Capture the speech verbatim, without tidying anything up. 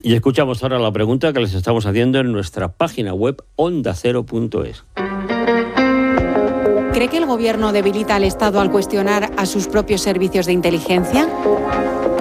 Y escuchamos ahora la pregunta que les estamos haciendo en nuestra página web onda cero punto es. ¿Cree que el Gobierno debilita al Estado al cuestionar a sus propios servicios de inteligencia?